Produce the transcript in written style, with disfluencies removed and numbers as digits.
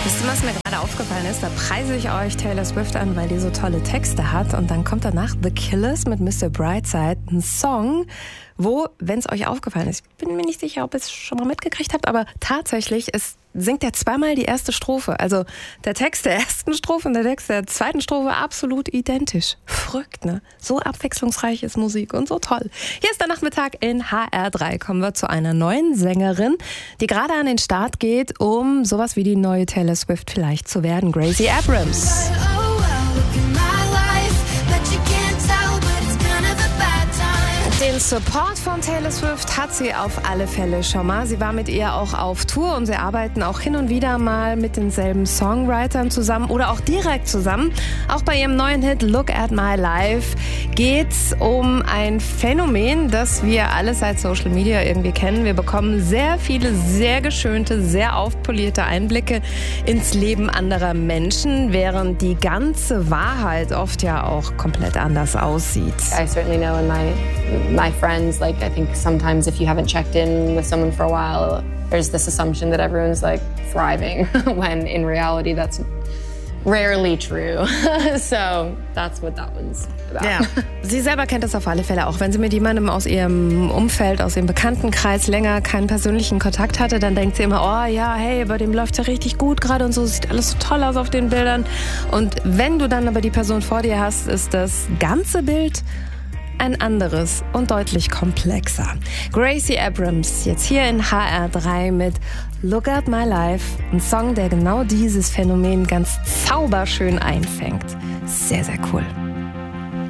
Wisst ihr, was mir gerade aufgefallen ist? Da preise ich euch Taylor Swift an, weil die so tolle Texte hat. Und dann kommt danach The Killers mit Mr. Brightside, ein Song, wo, wenn es euch aufgefallen ist, ich bin mir nicht sicher, ob ihr es schon mal mitgekriegt habt, aber tatsächlich singt er zweimal die erste Strophe. Also der Text der ersten Strophe und der Text der zweiten Strophe absolut identisch. Verrückt, ne? So abwechslungsreich ist Musik und so toll. Hier ist der Nachmittag in HR3. Kommen wir zu einer neuen Sängerin, die gerade an den Start geht, um sowas wie die neue Taylor Swift vielleicht zu werden. Gracie Abrams. Den Support von Taylor Swift hat sie auf alle Fälle schon mal. Sie war mit ihr auch auf Tour und sie arbeiten auch hin und wieder mal mit denselben Songwritern zusammen oder auch direkt zusammen. Auch bei ihrem neuen Hit Look at My Life geht's um ein Phänomen, das wir alle seit Social Media irgendwie kennen. Wir bekommen sehr viele, sehr geschönte, sehr aufpolierte Einblicke ins Leben anderer Menschen, während die ganze Wahrheit oft ja auch komplett anders aussieht. I certainly know in my friends, like, I think sometimes if you haven't checked in with someone for a while, there's this assumption that everyone's like thriving when in reality that's rarely true. So that's what that one's about. Ja, sie selber kennt das auf alle Fälle auch. Wenn sie mit jemandem aus ihrem Umfeld, aus ihrem Bekanntenkreis länger keinen persönlichen Kontakt hatte, dann denkt sie immer, oh ja, hey, bei dem läuft's ja richtig gut gerade und so, sieht alles so toll aus auf den Bildern. Und wenn du dann aber die Person vor dir hast, ist das ganze Bild ein anderes und deutlich komplexer. Gracie Abrams, jetzt hier in HR3 mit Look at My Life, ein Song, der genau dieses Phänomen ganz zauberschön einfängt. Sehr, sehr cool.